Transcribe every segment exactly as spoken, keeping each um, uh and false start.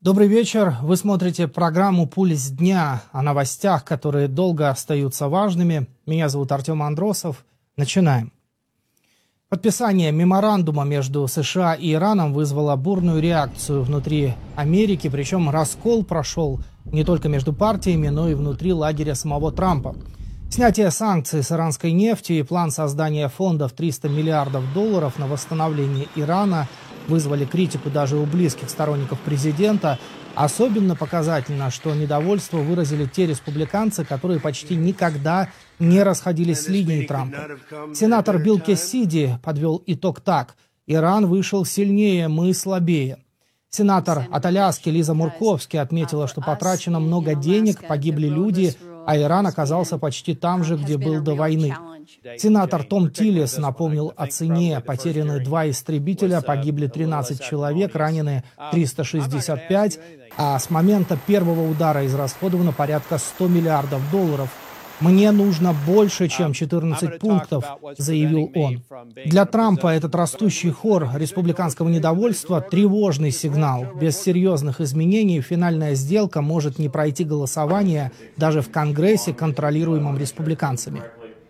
Добрый вечер. Вы смотрите программу «Пульс дня» о новостях, которые долго остаются важными. Меня зовут Артем Андросов. Начинаем. Подписание меморандума между США и Ираном вызвало бурную реакцию внутри Америки, причем раскол прошел не только между партиями, но и внутри лагеря самого Трампа. Снятие санкций с иранской нефти и план создания фонда в триста миллиардов долларов на восстановление Ирана вызвали критику даже у близких сторонников президента. Особенно показательно, что недовольство выразили те республиканцы, которые почти никогда не расходились с линией Трампа. Сенатор Билл Кессиди подвел итог так: «Иран вышел сильнее, мы слабее». Сенатор от Аляски Лиза Мурковски отметила, что потрачено много денег, погибли люди, а Иран оказался почти там же, где был до войны. Сенатор Том Тиллис напомнил о цене: потеряны два истребителя, погибли тринадцать человек, ранены триста шестьдесят пять, а с момента первого удара израсходовано порядка ста миллиардов долларов. «Мне нужно больше, чем четырнадцать пунктов», — заявил он. Для Трампа этот растущий хор республиканского недовольства — тревожный сигнал. Без серьезных изменений финальная сделка может не пройти голосование даже в Конгрессе, контролируемом республиканцами.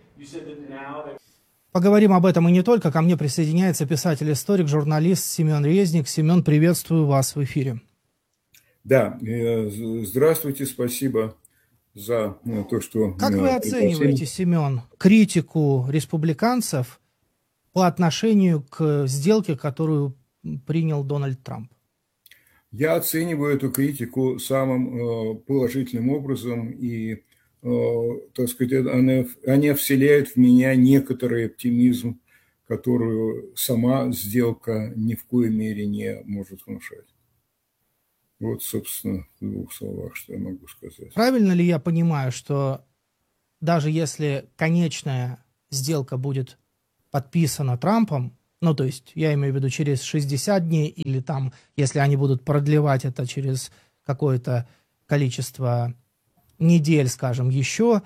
Поговорим об этом и не только. Ко мне присоединяется писатель-историк, журналист Семен Резник. Семен, приветствую вас в эфире. Да, здравствуйте, спасибо за то, что... Как вы оцениваете, Семен, критику республиканцев по отношению к сделке, которую принял Дональд Трамп? Я оцениваю эту критику самым положительным образом, и, так сказать, она, она вселяет в меня некоторый оптимизм, которую сама сделка ни в коей мере не может внушать. Вот, собственно, в двух словах, что я могу сказать. Правильно ли я понимаю, что даже если конечная сделка будет подписана Трампом, ну, то есть, я имею в виду через шестьдесят дней, или там, если они будут продлевать это через какое-то количество недель, скажем, еще,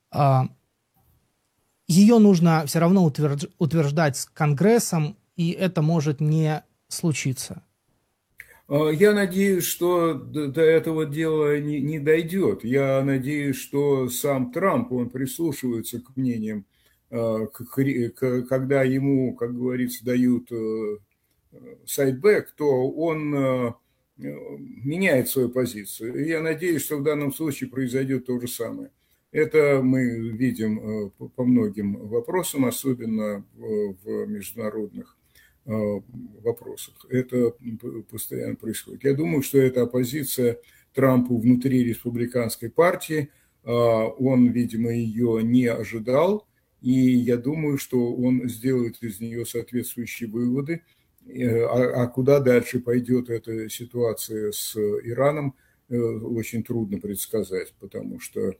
ее нужно все равно утверждать с Конгрессом, и это может не случиться? Я надеюсь, что до этого дела не, не дойдет. Я надеюсь, что сам Трамп, он прислушивается к мнениям, когда ему, как говорится, дают сайдбэк, то он меняет свою позицию. И я надеюсь, что в данном случае произойдет то же самое. Это мы видим по многим вопросам, особенно в международных вопросах. Это постоянно происходит. Я думаю, что это оппозиция Трампу внутри республиканской партии. Он, видимо, ее не ожидал, и я думаю, что он сделает из нее соответствующие выводы. А куда дальше пойдет эта ситуация с Ираном, очень трудно предсказать, потому что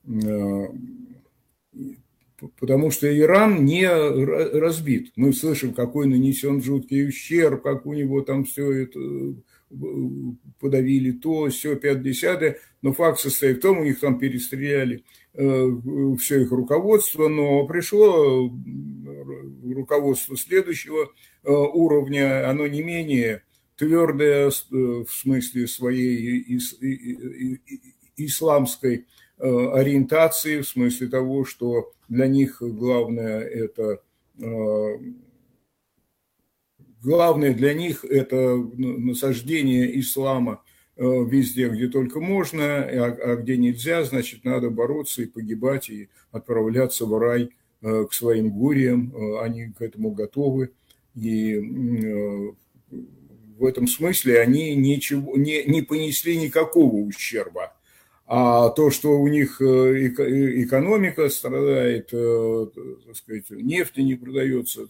Потому что Иран не разбит. Мы слышим, какой нанесен жуткий ущерб, как у него там все это подавили, то, все, пятьдесят. Но факт состоит в том, у них там перестреляли все их руководство, но пришло руководство следующего уровня, оно не менее твердое в смысле своей исламской ориентации, в смысле того, что для них главное это главное для них это насаждение ислама везде, где только можно, а где нельзя, значит, надо бороться и погибать, и отправляться в рай к своим гурьям, они к этому готовы, и в этом смысле они ничего, не, не понесли никакого ущерба. А то, что у них экономика страдает, так сказать, нефть не продается,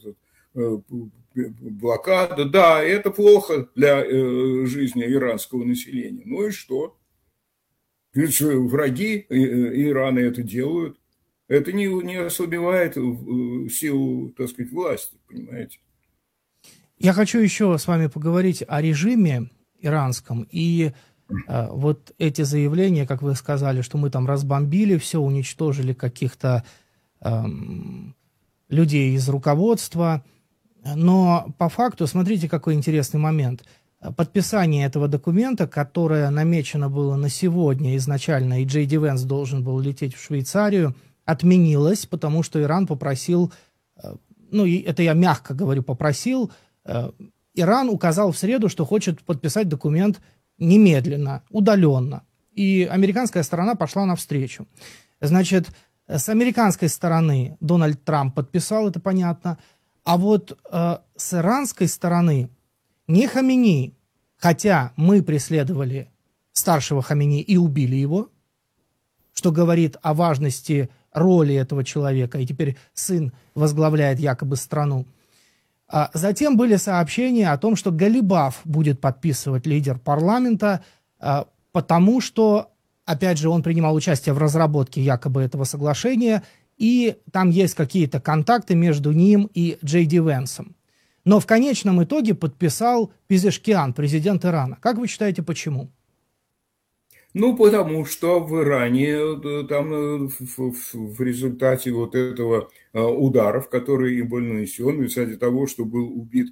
блокада, да, это плохо для жизни иранского населения. Ну и что? Ведь враги Ирана это делают. Это не, не ослабевает силу, так сказать, власти, понимаете? Я хочу еще с вами поговорить о режиме иранском и вот эти заявления, как вы сказали, что мы там разбомбили все, уничтожили каких-то эм, людей из руководства. Но по факту, смотрите, какой интересный момент. подписание этого документа, которое намечено было на сегодня изначально, и Джей Ди Венс должен был лететь в Швейцарию, отменилось, потому что Иран попросил, ну, это я мягко говорю, попросил, Иран указал в среду, что хочет подписать документ немедленно, удаленно. И американская сторона пошла навстречу. Значит, с американской стороны Дональд Трамп подписал, это понятно, а вот э, с иранской стороны не Хаминеи, хотя мы преследовали старшего Хаминеи и убили его, что говорит о важности роли этого человека, и теперь сын возглавляет якобы страну. А затем были сообщения о том, что Галибаф будет подписывать, лидер парламента, а, потому что, опять же, он принимал участие в разработке якобы этого соглашения, и там есть какие-то контакты между ним и Джей Ди Венсом. Но в конечном итоге подписал Пезешкиан, президент Ирана. Как вы считаете, почему? Ну, потому что в Иране там в, в, в результате вот этого ударов, которые им был нанесен, в результате того, что был убит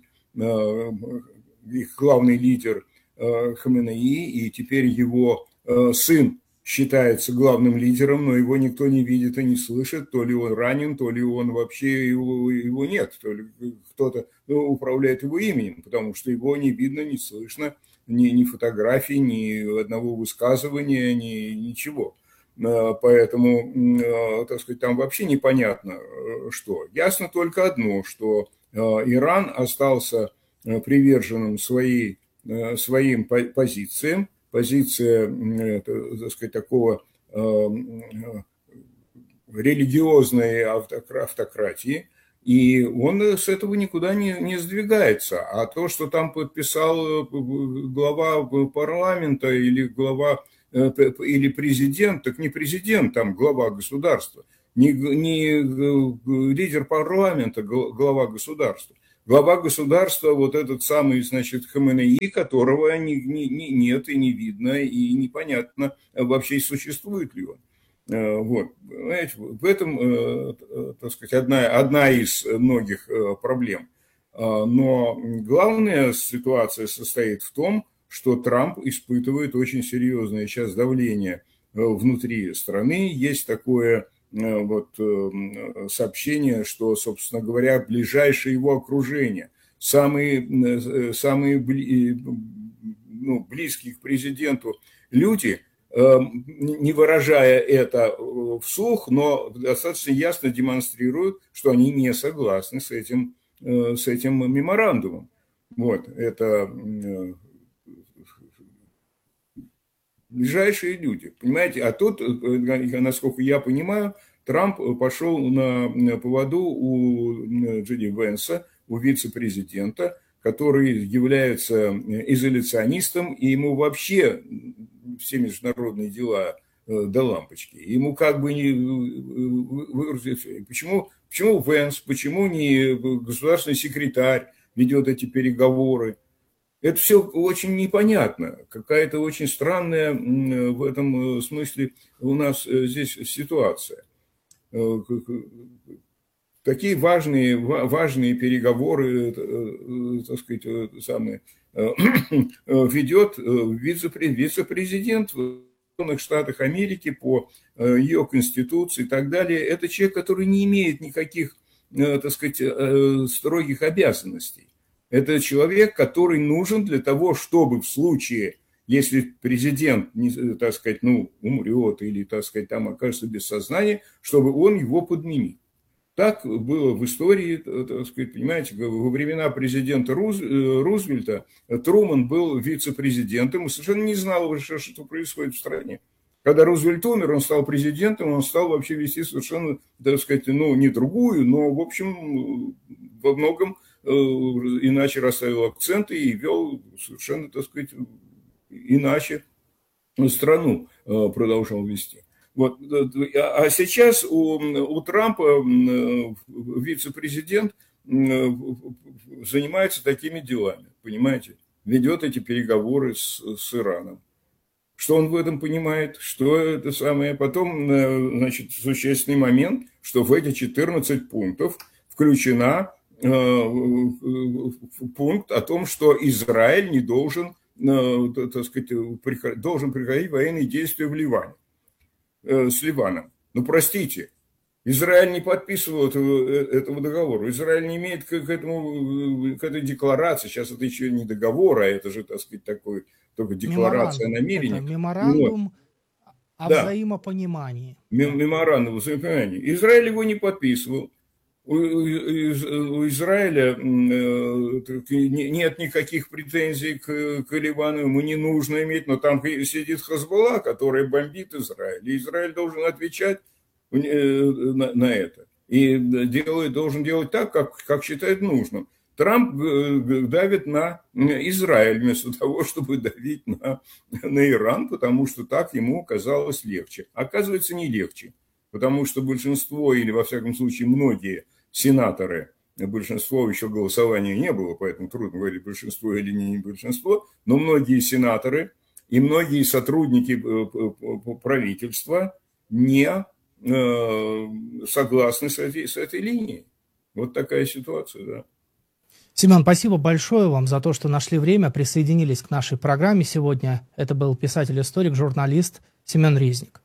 их главный лидер Хаминеи, и теперь его сын считается главным лидером, но его никто не видит и не слышит, то ли он ранен, то ли он вообще, его, его нет, то ли кто-то управляет его именем, потому что его не видно, не слышно, ни, ни фотографий, ни одного высказывания, ни ничего. Поэтому, так сказать, там вообще непонятно, что. Ясно только одно, что Иран остался приверженным своей, своим позициям, позиция, так сказать, такого религиозной автократии, и он с этого никуда не, не сдвигается. А то, что там подписал глава парламента или глава или президент, так не президент, там глава государства, не, не лидер парламента, глава государства. Глава государства, вот этот самый, значит, Хаминеи, которого ни, ни, ни, нет и не видно, и непонятно вообще существует ли он. Вот, знаете, в этом, так сказать, одна, одна из многих проблем. Но главная ситуация состоит в том, что Трамп испытывает очень серьезное сейчас давление внутри страны. Есть такое вот сообщение, что, собственно говоря, ближайшее его окружение, самые, самые ну, близкие к президенту люди, не выражая это вслух, но достаточно ясно демонстрируют, что они не согласны с этим, с этим меморандумом. Вот, это ближайшие люди, понимаете? А тут, насколько я понимаю, Трамп пошел на поводу у Джей Ди Венса, у вице-президента, который является изоляционистом, и ему вообще все международные дела до лампочки. Ему как бы не выразить, почему, почему Венс, почему не государственный секретарь ведет эти переговоры. Это все очень непонятно. Какая-то очень странная в этом смысле у нас здесь ситуация. Такие важные, важные переговоры, так сказать, самые, ведет вице-президент в Соединенных Штатах Америки по ее конституции и так далее. Это человек, который не имеет никаких, так сказать, строгих обязанностей. Это человек, который нужен для того, чтобы в случае, если президент, так сказать, ну, умрет или, так сказать, там окажется без сознания, чтобы он его подменил. Так было в истории, так сказать, понимаете, во времена президента Руз, Рузвельта Труман был вице-президентом и совершенно не знал, что происходит в стране. Когда Рузвельт умер, он стал президентом, он стал вообще вести совершенно, так сказать, ну, не другую, но, в общем, во многом иначе расставил акценты и вел совершенно, так сказать, иначе страну продолжал вести. Вот. А сейчас у, у Трампа вице-президент занимается такими делами, понимаете, ведет эти переговоры с, с Ираном. Что он в этом понимает, что это самое. Потом, значит, существенный момент, что в эти четырнадцать пунктов включена пункт о том, что Израиль не должен, так сказать, должен прекратить военные действия в Ливане, с Ливаном. Ну, простите, Израиль не подписывал этого, этого договора. Израиль не имеет к, этому, к этой декларации, сейчас это еще не договор, а это же, так сказать, такой, только декларация меморандум. намерений. Это меморандум вот. О да. взаимопонимании. Меморандум о взаимопонимании. Израиль его не подписывал. У, у, у Израиля нет никаких претензий к, к Ливану, ему не нужно иметь, но там сидит Хезболла, которая бомбит Израиль. И Израиль должен отвечать на, на это. И делает, должен делать так, как, как считает нужным. Трамп давит на Израиль вместо того, чтобы давить на, на Иран, потому что так ему казалось легче. Оказывается, не легче, потому что большинство, или во всяком случае многие сенаторы, большинство еще голосования не было, поэтому трудно говорить, большинство или не большинство, но многие сенаторы и многие сотрудники правительства не согласны с этой, с этой линией. Вот такая ситуация, да. Семен, спасибо большое вам за то, что нашли время, присоединились к нашей программе сегодня. Это был писатель-историк, журналист Семен Резник.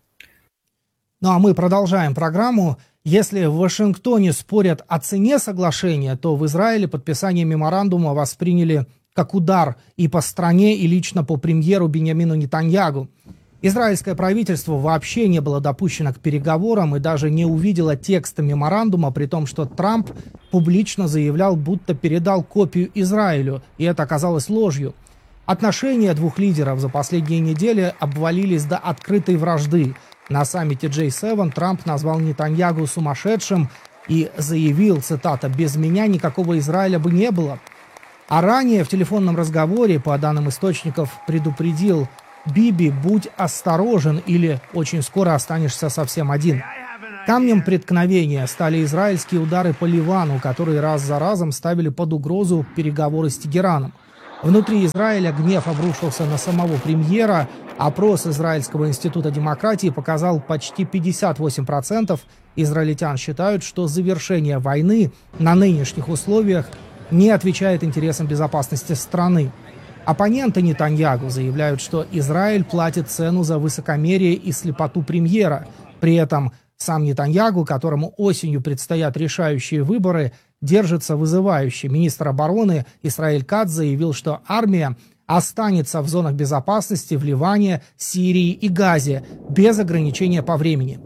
Ну а мы продолжаем программу. Если в Вашингтоне спорят о цене соглашения, то в Израиле подписание меморандума восприняли как удар и по стране, и лично по премьеру Биньямину Нетаньягу. Израильское правительство вообще не было допущено к переговорам и даже не увидело текста меморандума, при том, что Трамп публично заявлял, будто передал копию Израилю, и это оказалось ложью. Отношения двух лидеров за последние недели обвалились до открытой вражды. На саммите джей семь Трамп назвал Нетаньягу сумасшедшим и заявил, цитата, «без меня никакого Израиля бы не было». А ранее в телефонном разговоре, по данным источников, предупредил: «Биби, будь осторожен, или очень скоро останешься совсем один». Камнем преткновения стали израильские удары по Ливану, которые раз за разом ставили под угрозу переговоры с Тегераном. Внутри Израиля гнев обрушился на самого премьера. Опрос Израильского института демократии показал, почти пятьдесят восемь процентов израильтян считают, что завершение войны на нынешних условиях не отвечает интересам безопасности страны. Оппоненты Нетаньягу заявляют, что Израиль платит цену за высокомерие и слепоту премьера. При этом сам Нетаньягу, которому осенью предстоят решающие выборы, держится вызывающе. Министр обороны Исраэль Кац заявил, что армия останется в зонах безопасности в Ливане, Сирии и Газе без ограничения по времени.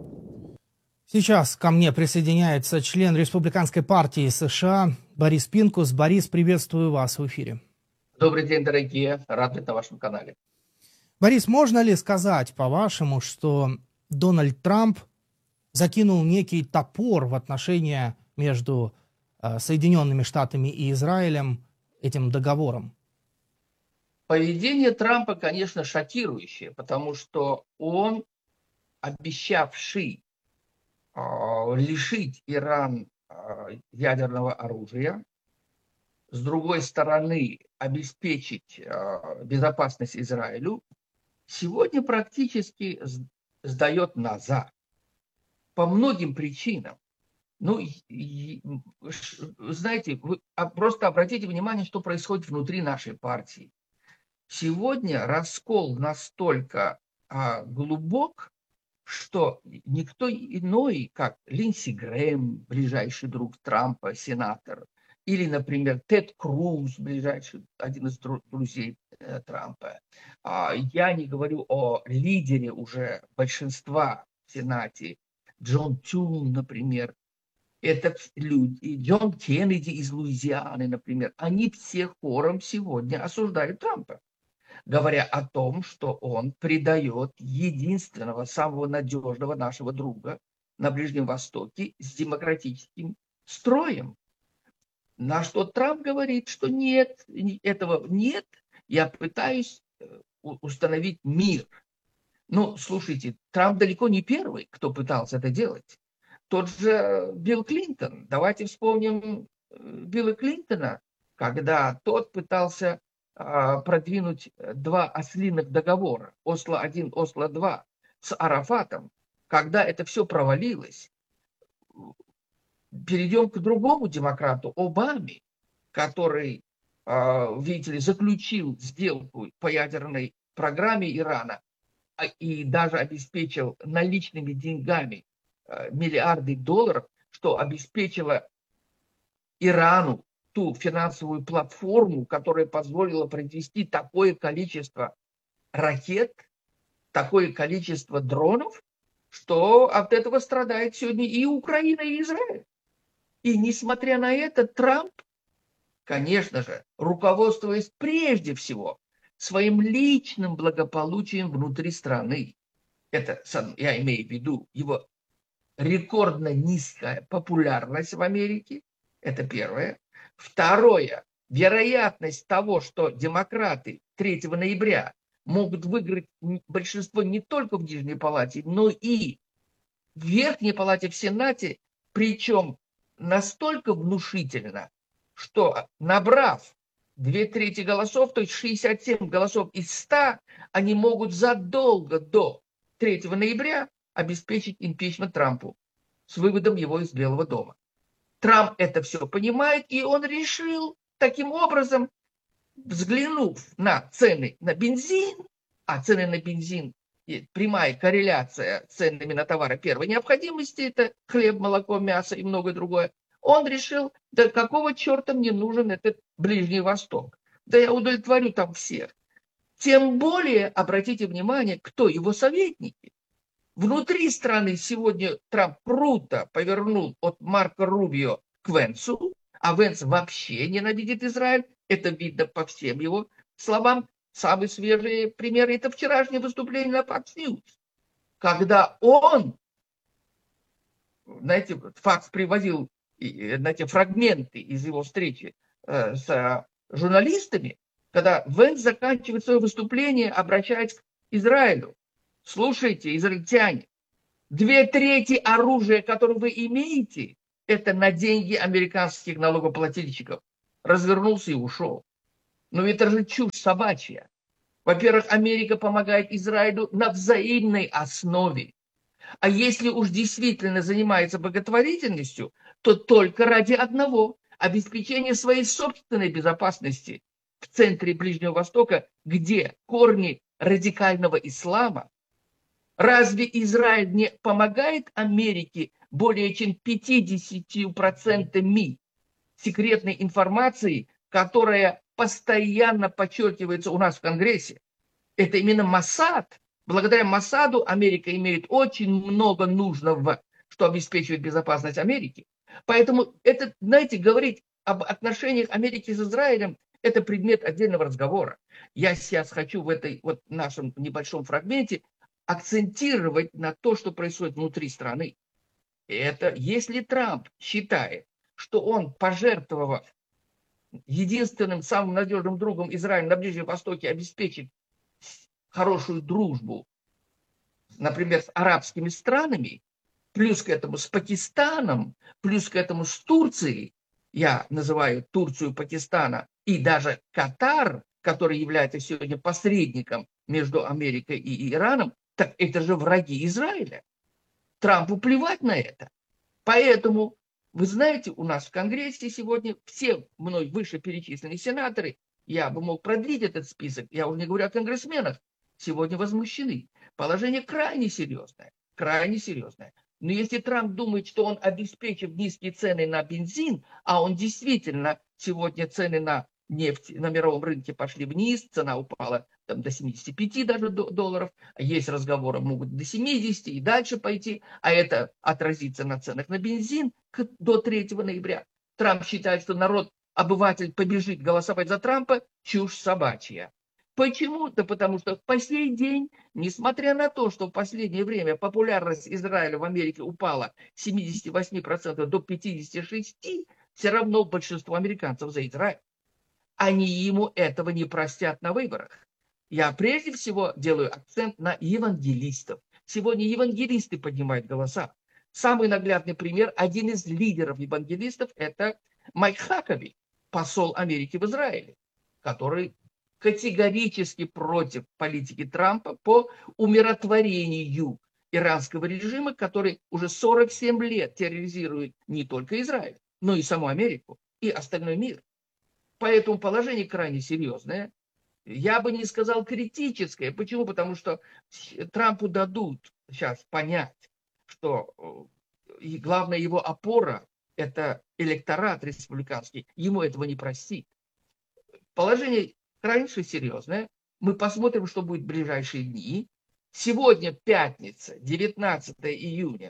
Сейчас ко мне присоединяется член Республиканской партии США Борис Пинкус. Борис, приветствую вас в эфире. Добрый день, дорогие. Рад быть на вашем канале. Борис, можно ли сказать, по-вашему, что Дональд Трамп закинул некий топор в отношения между э, Соединенными Штатами и Израилем этим договором? Поведение Трампа, конечно, шокирующее, потому что он, обещавший э, лишить Иран э, ядерного оружия, с другой стороны, обеспечить э, безопасность Израилю, сегодня практически сдает назад. По многим причинам. Ну, и, знаете, вы просто обратите внимание, что происходит внутри нашей партии. Сегодня раскол настолько а, глубок, что никто иной, как Линдси Грэм, ближайший друг Трампа, сенатор, или, например, Тед Круз, ближайший, один из друзей э, Трампа. А, я не говорю о лидере уже большинства в Сенате, Джон Тюн, например. Это люди, Джон Кеннеди из Луизианы, например. Они все хором сегодня осуждают Трампа, говоря о том, что он предает единственного, самого надежного нашего друга на Ближнем Востоке с демократическим строем. На что Трамп говорит, что нет, этого нет, я пытаюсь установить мир. Ну, слушайте, Трамп далеко не первый, кто пытался это делать. Тот же Билл Клинтон. Давайте вспомним Билла Клинтона, когда тот пытался а, продвинуть два ослиных договора, Осло один, Осло два, с Арафатом. Когда это все провалилось, перейдем к другому демократу, Обаме, который, видите ли, заключил сделку по ядерной программе Ирана и даже обеспечил наличными деньгами миллиарды долларов, что обеспечило Ирану ту финансовую платформу, которая позволила произвести такое количество ракет, такое количество дронов, что от этого страдает сегодня и Украина, и Израиль. И несмотря на это, Трамп, конечно же, руководствуясь прежде всего своим личным благополучием внутри страны, это я имею в виду его рекордно низкая популярность в Америке, это первое. Второе, вероятность того, что демократы третьего ноября могут выиграть большинство не только в Нижней палате, но и в Верхней палате, в Сенате, причем настолько внушительно, что набрав две трети голосов, то есть шестьдесят семь голосов из ста, они могут задолго до третьего ноября обеспечить импичмент Трампу с выводом его из Белого дома. Трамп это все понимает, и он решил таким образом, взглянув на цены на бензин, а цены на бензин, прямая корреляция с ценами на товары первой необходимости, это хлеб, молоко, мясо и многое другое, он решил, да какого черта мне нужен этот Ближний Восток? Да я удовлетворю там всех. Тем более, обратите внимание, кто его советники. Внутри страны сегодня Трамп круто повернул от Марко Рубио к Венсу, а Венс вообще ненавидит Израиль. Это видно по всем его словам. Самый свежий пример – это вчерашнее выступление на Fox News, когда он, знаете, Fox приводил, знаете, фрагменты из его встречи э, с журналистами, когда Венс заканчивает свое выступление, обращаясь к Израилю. Слушайте, израильтяне, две трети оружия, которое вы имеете, это на деньги американских налогоплательщиков. Развернулся и ушел. Но это же чушь собачья. Во-первых, Америка помогает Израилю на взаимной основе. А если уж действительно занимается благотворительностью, то только ради одного – обеспечения своей собственной безопасности в центре Ближнего Востока, где корни радикального ислама. Разве Израиль не помогает Америке более чем пятьдесят процентов секретной информации, которая постоянно подчеркивается у нас в Конгрессе? Это именно Моссад. Благодаря Моссаду Америка имеет очень много нужного, что обеспечивает безопасность Америки. Поэтому это, знаете, говорить об отношениях Америки с Израилем, это предмет отдельного разговора. Я сейчас хочу в этой вот нашем небольшом фрагменте акцентировать на то, что происходит внутри страны. Это если Трамп считает, что он, пожертвовав единственным самым надежным другом Израиля на Ближнем Востоке, обеспечит хорошую дружбу, например, с арабскими странами, плюс к этому с Пакистаном, плюс к этому с Турцией, я называю Турцию, Пакистана, и даже Катар, который является сегодня посредником между Америкой и Ираном, так это же враги Израиля. Трампу плевать на это. Поэтому, вы знаете, у нас в Конгрессе сегодня все мной вышеперечисленные сенаторы, я бы мог продлить этот список, я уже не говорю о конгрессменах, сегодня возмущены. Положение крайне серьезное, крайне серьезное. Но если Трамп думает, что он обеспечит низкие цены на бензин, а он действительно сегодня цены на нефть на мировом рынке пошли вниз, цена упала там, до семидесяти пяти даже долларов, есть разговоры, могут до семидесяти и дальше пойти, а это отразится на ценах на бензин до третьего ноября. Трамп считает, что народ, обыватель побежит голосовать за Трампа, чушь собачья. Почему? Да потому что по сей день, несмотря на то, что в последнее время популярность Израиля в Америке упала с семидесяти восьми процентов до пятидесяти шести процентов, все равно большинство американцев за Израиль. Они ему этого не простят на выборах. Я прежде всего делаю акцент на евангелистов. Сегодня евангелисты поднимают голоса. Самый наглядный пример, один из лидеров евангелистов, это Майк Хакаби, посол Америки в Израиле, который категорически против политики Трампа по умиротворению иранского режима, который уже сорок семь лет терроризирует не только Израиль, но и саму Америку и остальной мир. Поэтому положение крайне серьезное. Я бы не сказал критическое. Почему? Потому что Трампу дадут сейчас понять, что и главная его опора – это электорат республиканский. Ему этого не простит. Положение крайне серьезное. Мы посмотрим, что будет в ближайшие дни. Сегодня пятница, девятнадцатое июня,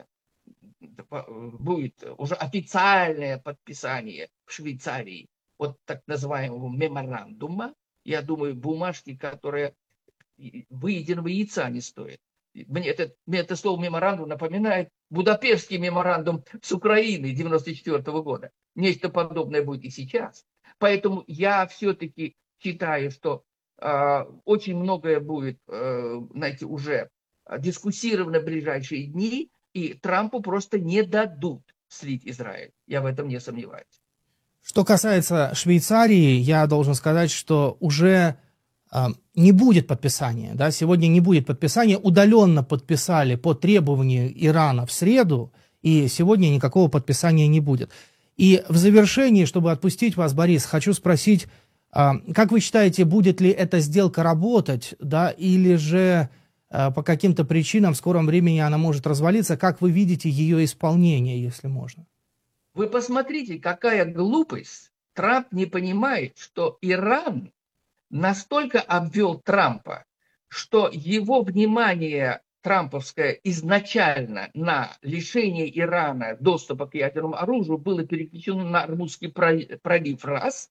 будет уже официальное подписание в Швейцарии вот так называемого меморандума. Я думаю, бумажки, которые выеденного яйца не стоят. Мне это, мне это слово меморандум напоминает Будапештский меморандум с Украиной девяносто четвёртого года. Нечто подобное будет и сейчас. Поэтому я все-таки считаю, что э, очень многое будет, э, знаете, уже дискуссировано в ближайшие дни, и Трампу просто не дадут слить Израиль. Я в этом не сомневаюсь. Что касается Швейцарии, я должен сказать, что уже э, не будет подписания. Да? Сегодня не будет подписания. Удаленно подписали по требованию Ирана в среду, и сегодня никакого подписания не будет. И в завершении, чтобы отпустить вас, Борис, хочу спросить, э, как вы считаете, будет ли эта сделка работать, да, или же э, по каким-то причинам в скором времени она может развалиться? Как вы видите ее исполнение, если можно? Вы посмотрите, какая глупость. Трамп не понимает, что Иран настолько обвел Трампа, что его внимание трамповское изначально на лишение Ирана доступа к ядерному оружию было переключено на Армузский пролив, раз.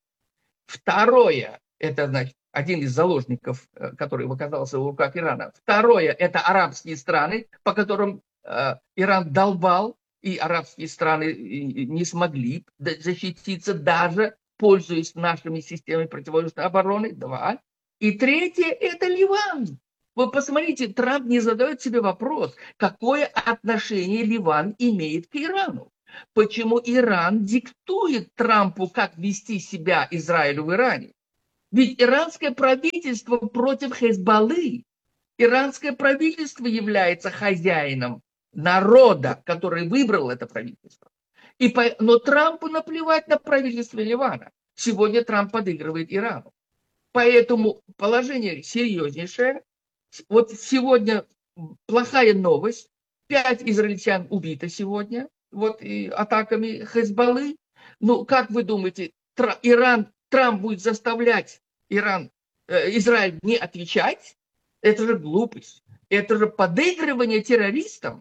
Второе, это, значит, один из заложников, который оказался в руках Ирана. Второе, это арабские страны, по которым э, Иран долбал, и арабские страны не смогли защититься, даже пользуясь нашими системами противовоздушной обороны. Два. И третье – это Ливан. Вы посмотрите, Трамп не задает себе вопрос, какое отношение Ливан имеет к Ирану. Почему Иран диктует Трампу, как вести себя Израилю в Иране? Ведь иранское правительство против Хезболлы. Иранское правительство является хозяином народа, который выбрал это правительство. И по... Но Трампу наплевать на правительство Ливана. Сегодня Трамп подыгрывает Ирану. Поэтому положение серьезнейшее. Вот сегодня плохая новость. Пять израильтян убито сегодня вот, и атаками Хезболлы. Ну, как вы думаете, Тр... Иран, Трамп будет заставлять Иран, э, Израиль не отвечать? Это же глупость. Это же подыгрывание террористам.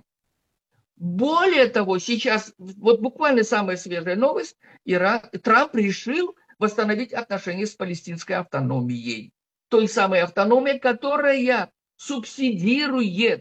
Более того, сейчас, вот буквально самая свежая новость, Иран, Трамп решил восстановить отношения с палестинской автономией. Той самой автономией, которая субсидирует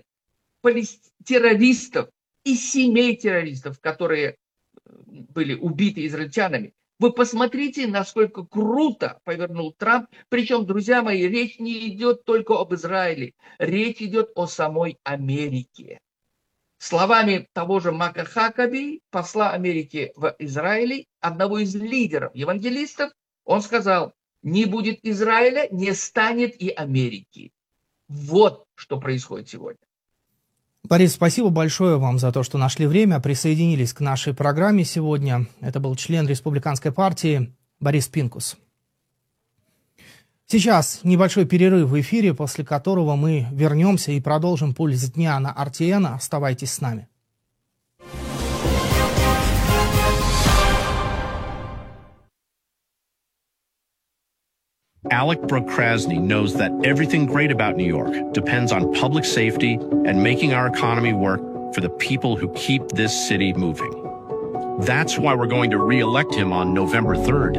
террористов и семей террористов, которые были убиты израильтянами. Вы посмотрите, насколько круто повернул Трамп. Причем, друзья мои, речь не идет только об Израиле. Речь идет о самой Америке. Словами того же Мака Хакаби, посла Америки в Израиле, одного из лидеров евангелистов, он сказал, не будет Израиля, не станет и Америки. Вот что происходит сегодня. Борис, спасибо большое вам за то, что нашли время, присоединились к нашей программе сегодня. Это был член Республиканской партии Борис Пинкус. Сейчас небольшой перерыв в эфире, после которого мы вернемся и продолжим «Пульс дня» на эр ти эн. Оставайтесь с нами. Alec Brooke-Krasny knows that everything great about New York depends on public safety and making our economy work for the people who keep this city moving. That's why we're going to re-elect him on November third.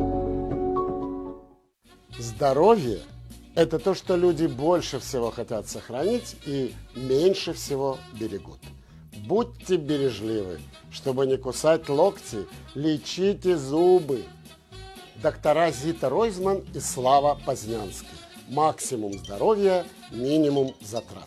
Здоровье – это то, что люди больше всего хотят сохранить и меньше всего берегут. Будьте бережливы, чтобы не кусать локти, лечите зубы. Доктора Зита Ройзман и Слава Познянский. Максимум здоровья, минимум затрат.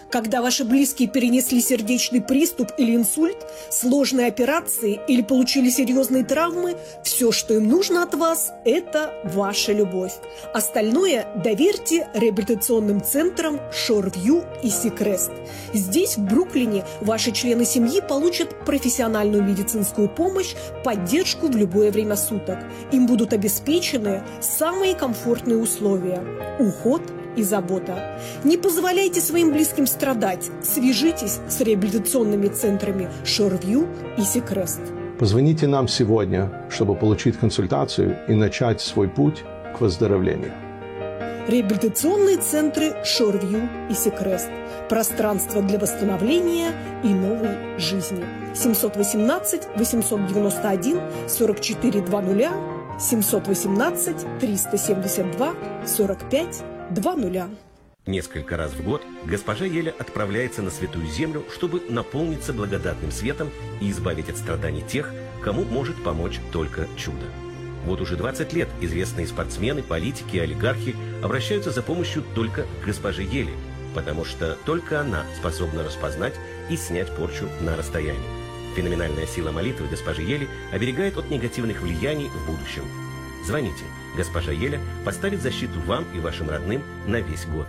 Когда ваши близкие перенесли сердечный приступ или инсульт, сложные операции или получили серьезные травмы, все, что им нужно от вас, это ваша любовь. Остальное доверьте реабилитационным центрам Шорвью и Сикрест. Здесь, в Бруклине, ваши члены семьи получат профессиональную медицинскую помощь, поддержку в любое время суток. Им будут обеспечены самые комфортные условия – уход и забота. Не позволяйте своим близким страдать. Свяжитесь с реабилитационными центрами Шорвью и Сикрест. Позвоните нам сегодня, чтобы получить консультацию и начать свой путь к выздоровлению. Реабилитационные центры Шорвью и Сикрест. Пространство для восстановления и новой жизни. семьсот восемнадцать восемьсот девяносто один сорок четыре двадцать, семьсот восемнадцать триста семьдесят два сорок пять двадцать. Несколько раз в год госпожа Еля отправляется на Святую Землю, чтобы наполниться благодатным светом и избавить от страданий тех, кому может помочь только чудо. Вот уже двадцать лет известные спортсмены, политики и олигархи обращаются за помощью только к госпоже Еле, потому что только она способна распознать и снять порчу на расстоянии. Феноменальная сила молитвы госпожи Ели оберегает от негативных влияний в будущем. Звоните. Госпожа Еля поставит защиту вам и вашим родным на весь год.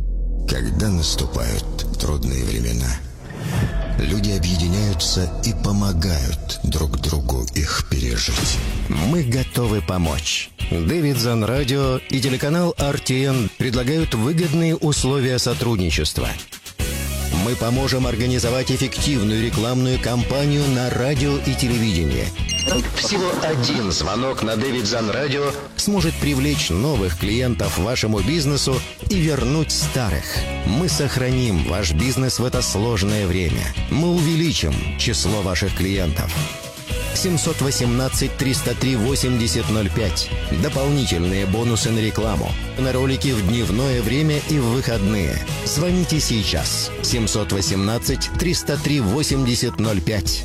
Когда наступают трудные времена, люди объединяются и помогают друг другу их пережить. Мы готовы помочь. Davidson Radio и телеканал ар ти эн предлагают выгодные условия сотрудничества. Мы поможем организовать эффективную рекламную кампанию на радио и телевидении. Всего один звонок на Davidson Radio сможет привлечь новых клиентов вашему бизнесу и вернуть старых. Мы сохраним ваш бизнес в это сложное время. Мы увеличим число ваших клиентов. семьсот восемнадцать триста три восемьдесят ноль пять. Дополнительные бонусы на рекламу. На ролики в дневное время и в выходные. Звоните сейчас. семьсот восемнадцать триста три восемьдесят ноль пять.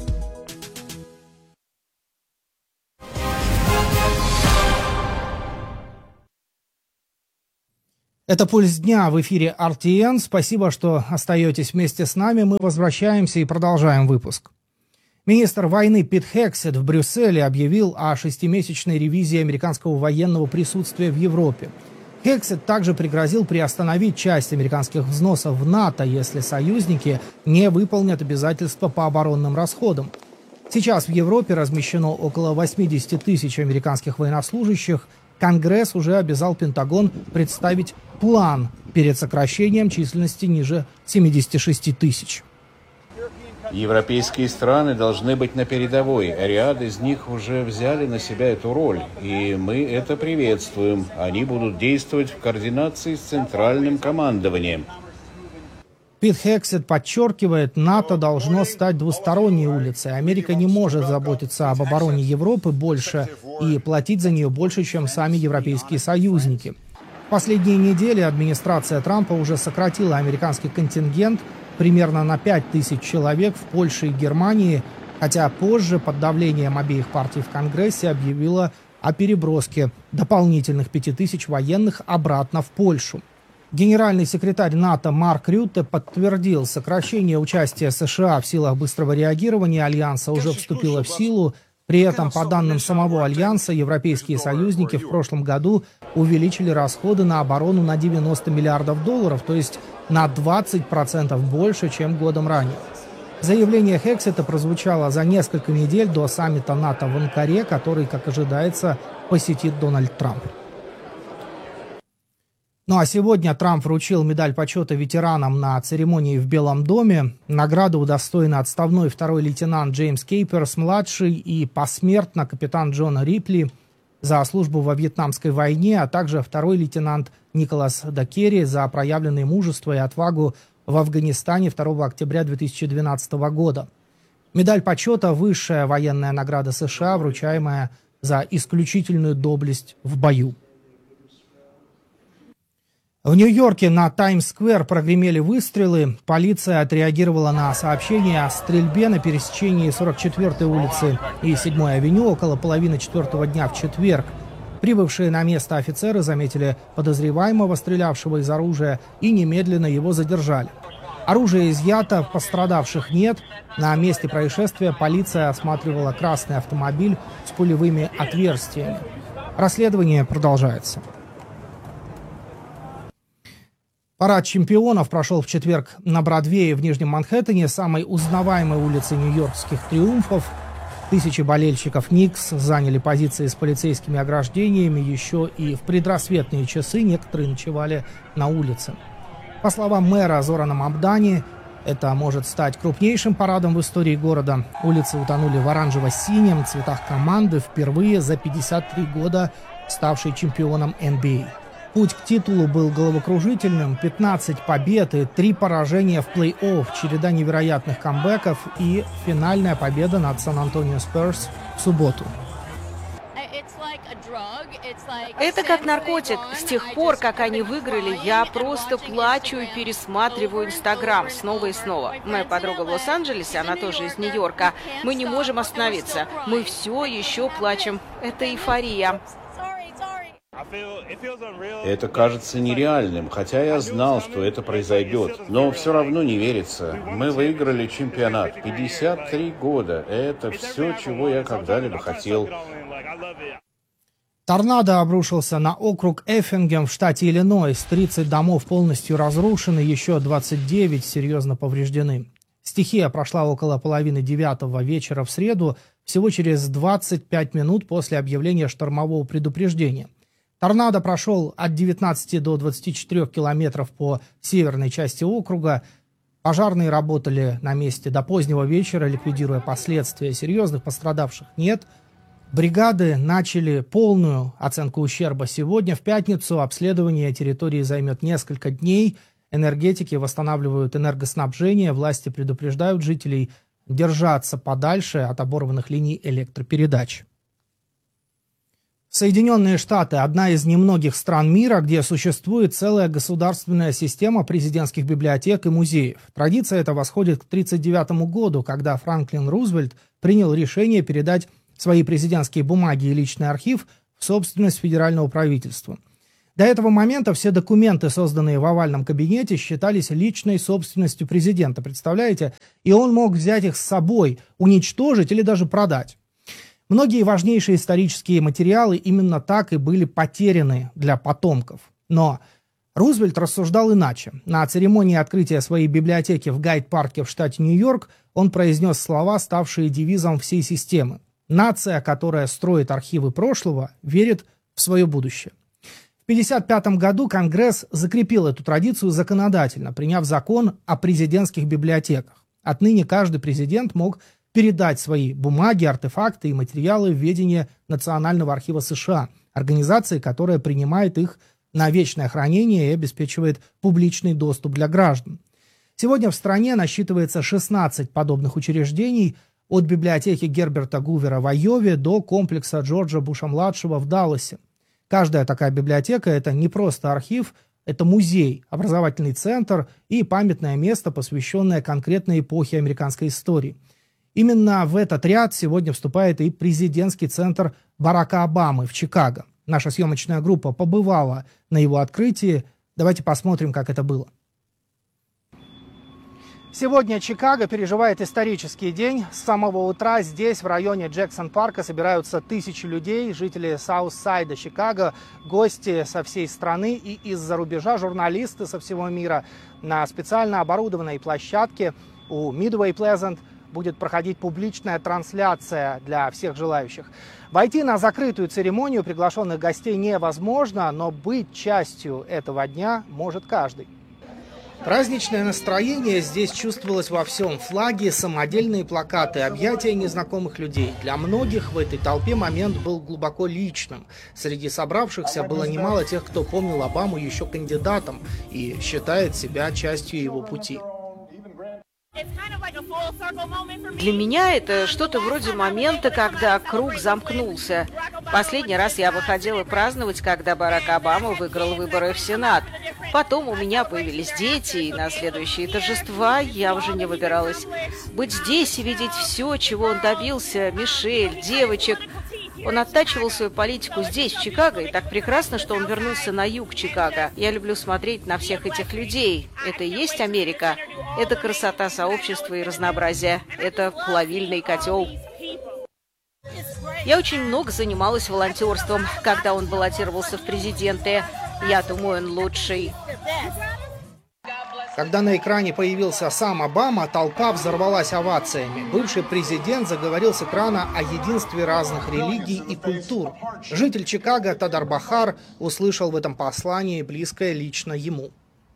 Это «Пульс дня» в эфире ар ти эн. Спасибо, что остаетесь вместе с нами. Мы возвращаемся и продолжаем выпуск. Министр войны Пит Хексет в Брюсселе объявил о шестимесячной ревизии американского военного присутствия в Европе. Хексет также пригрозил приостановить часть американских взносов в НАТО, если союзники не выполнят обязательства по оборонным расходам. Сейчас в Европе размещено около восемьдесят тысяч американских военнослужащих. Конгресс уже обязал Пентагон представить план перед сокращением численности ниже семидесяти шести тысяч. Европейские страны должны быть на передовой. Ряд из них уже взяли на себя эту роль, и мы это приветствуем. Они будут действовать в координации с центральным командованием. Пит Хексет подчеркивает, НАТО должно стать двусторонней улицей. Америка не может заботиться об обороне Европы больше и платить за нее больше, чем сами европейские союзники. В последние недели администрация Трампа уже сократила американский контингент примерно на пять тысяч человек в Польше и Германии, хотя позже под давлением обеих партий в Конгрессе объявила о переброске дополнительных пяти тысяч военных обратно в Польшу. Генеральный секретарь НАТО Марк Рютте подтвердил, сокращение участия США в силах быстрого реагирования Альянса уже вступило в силу. При этом, по данным самого Альянса, европейские союзники в прошлом году увеличили расходы на оборону на девяносто миллиардов долларов, то есть на двадцать процентов больше, чем годом ранее. Заявление Хексета прозвучало за несколько недель до саммита НАТО в Анкаре, который, как ожидается, посетит Дональд Трамп. Ну а сегодня Трамп вручил медаль почета ветеранам на церемонии в Белом доме. Награда удостоена отставной второй лейтенант Джеймс Кейперс-младший и посмертно капитан Джон Рипли за службу во Вьетнамской войне, а также второй лейтенант Николас Дакери за проявленное мужество и отвагу в Афганистане второго октября две тысячи двенадцатого года. Медаль почета – высшая военная награда США, вручаемая за исключительную доблесть в бою. В Нью-Йорке на Таймс-сквер прогремели выстрелы. Полиция отреагировала на сообщение о стрельбе на пересечении сорок четвёртой улицы и седьмой авеню около половины четвертого дня в четверг. Прибывшие на место офицеры заметили подозреваемого, стрелявшего из оружия, и немедленно его задержали. Оружие изъято, пострадавших нет. На месте происшествия полиция осматривала красный автомобиль с пулевыми отверстиями. Расследование продолжается. Парад чемпионов прошел в четверг на Бродвее в Нижнем Манхэттене, самой узнаваемой улице нью-йоркских триумфов. Тысячи болельщиков Никс заняли позиции с полицейскими ограждениями. Еще и в предрассветные часы некоторые ночевали на улице. По словам мэра Зорана Мамдани, это может стать крупнейшим парадом в истории города. Улицы утонули в оранжево-синем цветах команды, впервые за пятьдесят три года ставшей чемпионом эн би эй. Путь к титулу был головокружительным. пятнадцать побед и три поражения в плей-офф, череда невероятных камбэков и финальная победа над Сан-Антонио Спёрс в субботу. Это как наркотик. С тех пор, как они выиграли, я просто плачу и пересматриваю Инстаграм снова и снова. Моя подруга в Лос-Анджелесе, она тоже из Нью-Йорка. Мы не можем остановиться. Мы все еще плачем. Это эйфория. Это кажется нереальным, хотя я знал, что это произойдет. Но все равно не верится. Мы выиграли чемпионат. пятьдесят три года. Это все, чего я когда-либо хотел. Торнадо обрушился на округ Эффингем в штате Иллинойс. тридцать домов полностью разрушены, еще двадцать девять серьезно повреждены. Стихия прошла около половины девятого вечера в среду, всего через двадцать пять минут после объявления штормового предупреждения. Торнадо прошел от девятнадцати до двадцати четырёх километров по северной части округа. Пожарные работали на месте до позднего вечера, ликвидируя последствия. Серьезных пострадавших нет. Бригады начали полную оценку ущерба сегодня. В пятницу обследование территории займет несколько дней. Энергетики восстанавливают энергоснабжение. Власти предупреждают жителей держаться подальше от оборванных линий электропередач. Соединенные Штаты – одна из немногих стран мира, где существует целая государственная система президентских библиотек и музеев. Традиция эта восходит к тысяча девятьсот тридцать девятому году, когда Франклин Рузвельт принял решение передать свои президентские бумаги и личный архив в собственность федерального правительства. До этого момента все документы, созданные в овальном кабинете, считались личной собственностью президента, представляете? И он мог взять их с собой, уничтожить или даже продать. Многие важнейшие исторические материалы именно так и были потеряны для потомков. Но Рузвельт рассуждал иначе. На церемонии открытия своей библиотеки в Гайд-парке в штате Нью-Йорк он произнес слова, ставшие девизом всей системы. «Нация, которая строит архивы прошлого, верит в свое будущее». В тысяча девятьсот пятьдесят пятом году Конгресс закрепил эту традицию законодательно, приняв закон о президентских библиотеках. Отныне каждый президент мог передать свои бумаги, артефакты и материалы в ведение Национального архива США, организации, которая принимает их на вечное хранение и обеспечивает публичный доступ для граждан. Сегодня в стране насчитывается шестнадцать подобных учреждений, от библиотеки Герберта Гувера в Айове до комплекса Джорджа Буша-младшего в Далласе. Каждая такая библиотека – это не просто архив, это музей, образовательный центр и памятное место, посвященное конкретной эпохе американской истории. Именно в этот ряд сегодня вступает и президентский центр Барака Обамы в Чикаго. Наша съемочная группа побывала на его открытии. Давайте посмотрим, как это было. Сегодня Чикаго переживает исторический день. С самого утра здесь, в районе Джексон-парка, собираются тысячи людей, жители Саус-Сайда Чикаго, гости со всей страны и из-за рубежа, журналисты со всего мира. На специально оборудованной площадке у Midway Pleasant будет проходить публичная трансляция для всех желающих. Войти на закрытую церемонию приглашенных гостей невозможно, но быть частью этого дня может каждый. Праздничное настроение здесь чувствовалось во всем. Флаги, самодельные плакаты, объятия незнакомых людей. Для многих в этой толпе момент был глубоко личным. Среди собравшихся было немало тех, кто помнил Обаму еще кандидатом и считает себя частью его пути. Для меня это что-то вроде момента, когда круг замкнулся. Последний раз я выходила праздновать, когда Барак Обама выиграл выборы в Сенат. Потом у меня появились дети, и на следующие торжества я уже не выбиралась. Быть здесь и видеть все, чего он добился, Мишель, девочек. Он оттачивал свою политику здесь, в Чикаго, и так прекрасно, что он вернулся на юг Чикаго. Я люблю смотреть на всех этих людей. Это и есть Америка. Это красота сообщества и разнообразия. Это плавильный котел. Я очень много занималась волонтерством, когда он баллотировался в президенты. Я думаю, он лучший. Когда на экране появился сам Обама, толпа взорвалась овациями. Бывший президент заговорил с экрана о единстве разных религий и культур. Житель Чикаго Тадар Бахар услышал в этом послании близкое лично ему.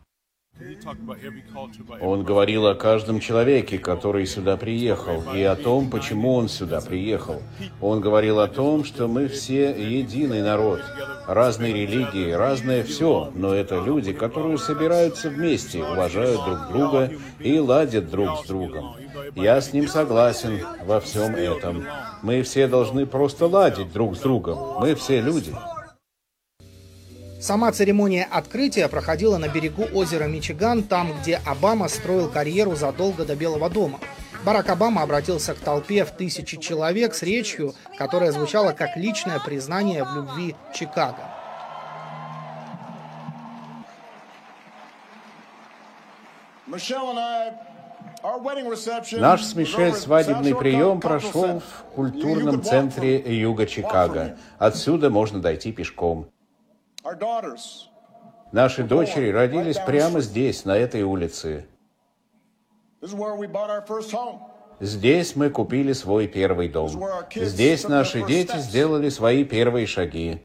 Он говорил о каждом человеке, который сюда приехал, и о том, почему он сюда приехал. Он говорил о том, что мы все единый народ, разные религии, разное все, но это люди, которые собираются вместе, уважают друг друга и ладят друг с другом. Я с ним согласен во всем этом. Мы все должны просто ладить друг с другом. Мы все люди. Сама церемония открытия проходила на берегу озера Мичиган, там, где Обама строил карьеру задолго до Белого дома. Барак Обама обратился к толпе в тысячи человек с речью, которая звучала как личное признание в любви Чикаго. Наш с Мишель свадебный прием прошел в культурном центре юга Чикаго. Отсюда можно дойти пешком. Наши дочери родились прямо здесь, на этой улице. Здесь мы купили свой первый дом. Здесь наши дети сделали свои первые шаги.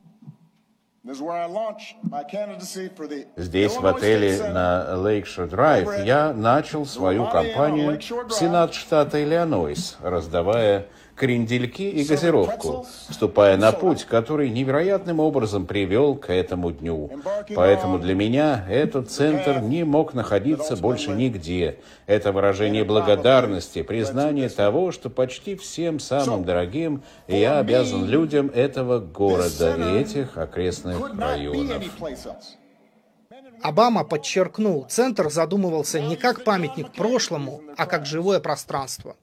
Здесь, в отеле на Lakeshore Drive, я начал свою кампанию в Сенат штата Иллинойс, раздавая крендельки и газировку, вступая на путь, который невероятным образом привел к этому дню. Поэтому для меня этот центр не мог находиться больше нигде. Это выражение благодарности, признание того, что почти всем самым дорогим я обязан людям этого города и этих окрестных районов. Обама подчеркнул, центр задумывался не как памятник прошлому, а как живое пространство.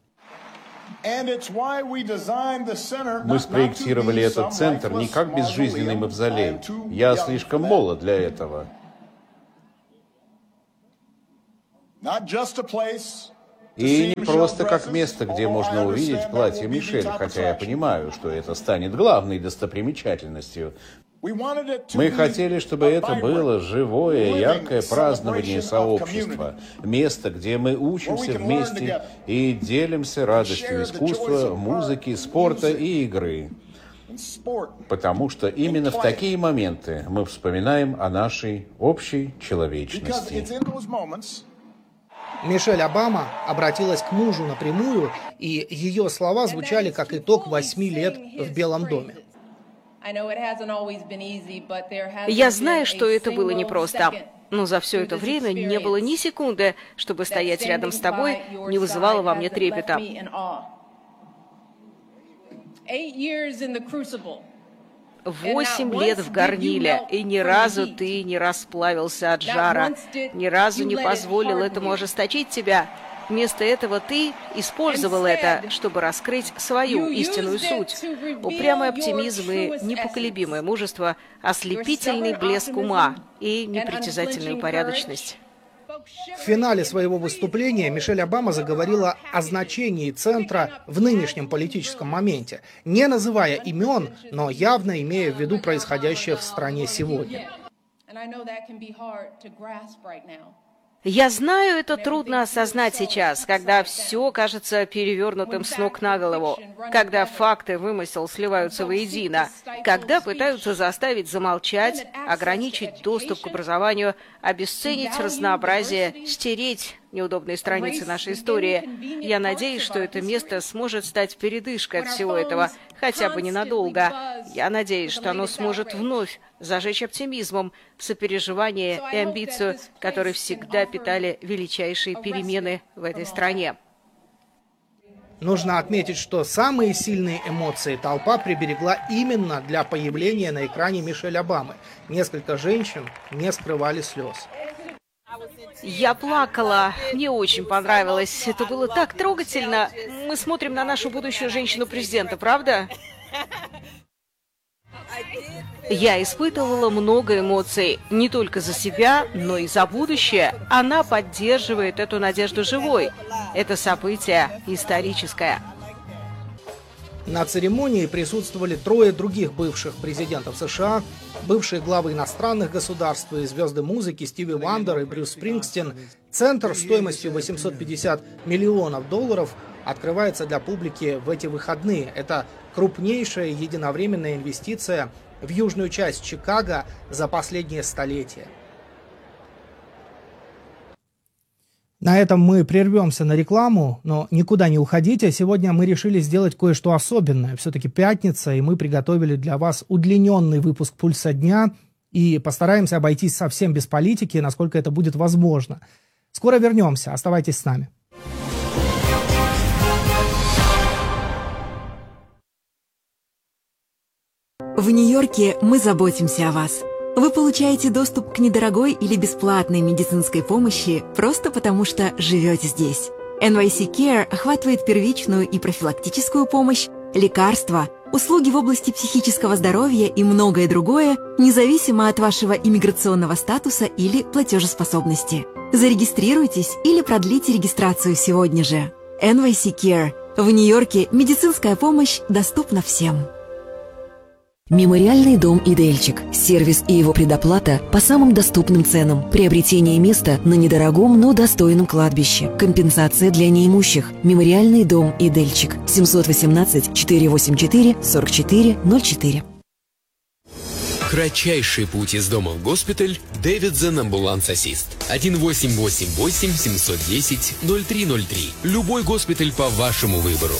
Мы спроектировали этот центр не как безжизненный мавзолей. Я слишком молод для этого. И не просто как место, где можно увидеть платье Мишель, хотя я понимаю, что это станет главной достопримечательностью. Мы хотели, чтобы это было живое, яркое празднование сообщества, место, где мы учимся вместе и делимся радостью искусства, музыки, спорта и игры. Потому что именно в такие моменты мы вспоминаем о нашей общей человечности. Мишель Обама обратилась к мужу напрямую, и ее слова звучали как итог восьми лет в Белом доме. Я знаю, что это было непросто, но за все это время не было ни секунды, чтобы стоять рядом с тобой не вызывало во мне трепета. Восемь лет в горниле, и ни разу ты не расплавился от жара, ни разу не позволил этому ожесточить тебя. Вместо этого ты использовал это, чтобы раскрыть свою истинную суть. Упрямый оптимизм и непоколебимое мужество, ослепительный блеск ума и непритязательную порядочность. В финале своего выступления Мишель Обама заговорила о значении центра в нынешнем политическом моменте, не называя имен, но явно имея в виду происходящее в стране сегодня. Я знаю, это трудно осознать сейчас, когда все кажется перевернутым с ног на голову, когда факты и вымысел сливаются воедино, когда пытаются заставить замолчать, ограничить доступ к образованию, обесценить разнообразие, стереть неудобные страницы нашей истории. Я надеюсь, что это место сможет стать передышкой от всего этого, хотя бы ненадолго. Я надеюсь, что оно сможет вновь зажечь оптимизмом, сопереживание и амбицию, которые всегда питали величайшие перемены в этой стране. Нужно отметить, что самые сильные эмоции толпа приберегла именно для появления на экране Мишель Обамы. Несколько женщин не скрывали слез. Я плакала. Мне очень понравилось. Это было так трогательно. Мы смотрим на нашу будущую женщину-президента, правда? Я испытывала много эмоций, не только за себя, но и за будущее. Она поддерживает эту надежду живой. Это событие историческое. На церемонии присутствовали трое других бывших президентов США, бывшие главы иностранных государств и звезды музыки Стиви Вандер и Брюс Спрингстин. Центр стоимостью восемьсот пятьдесят миллионов долларов открывается для публики в эти выходные. Это крупнейшая единовременная инвестиция в южную часть Чикаго за последнее столетие. На этом мы прервемся на рекламу, но никуда не уходите. Сегодня мы решили сделать кое-что особенное. Все-таки пятница, и мы приготовили для вас удлиненный выпуск «Пульса дня» и постараемся обойтись совсем без политики, насколько это будет возможно. Скоро вернемся. Оставайтесь с нами. В Нью-Йорке мы заботимся о вас. Вы получаете доступ к недорогой или бесплатной медицинской помощи просто потому, что живете здесь. эн вай си Care охватывает первичную и профилактическую помощь, лекарства, услуги в области психического здоровья и многое другое, независимо от вашего иммиграционного статуса или платежеспособности. Зарегистрируйтесь или продлите регистрацию сегодня же. эн вай си Care. В Нью-Йорке медицинская помощь доступна всем. Мемориальный дом «Идельчик». Сервис и его предоплата по самым доступным ценам. Приобретение места на недорогом, но достойном кладбище. Компенсация для неимущих. Мемориальный дом «Идельчик». семьсот восемнадцать четыреста восемьдесят четыре сорок четыре ноль четыре. Кратчайший путь из дома в госпиталь. Davidson Ambulance Assist. один восемь восемь восемь семьсот десять ноль три ноль три. Любой госпиталь по вашему выбору.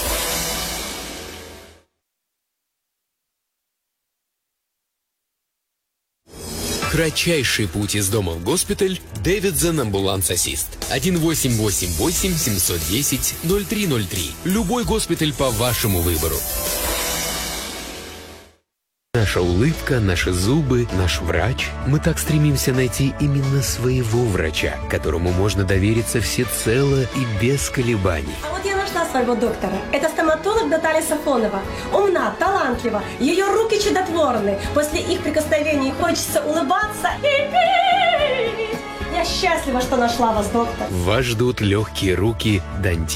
Кратчайший путь из дома в госпиталь. Davidson Ambulance Assist. один восемь восемь восемь семьсот десять ноль три ноль три. Любой госпиталь по вашему выбору. Наша улыбка, наши зубы, наш врач. Мы так стремимся найти именно своего врача, которому можно довериться всецело и без колебаний. А вот я нашла своего доктора. Это стоматолог Наталья Сафонова. Умна, талантлива, ее руки чудотворны. После их прикосновений хочется улыбаться. Я счастлива, что нашла вас, доктор. Вас ждут легкие руки Данти.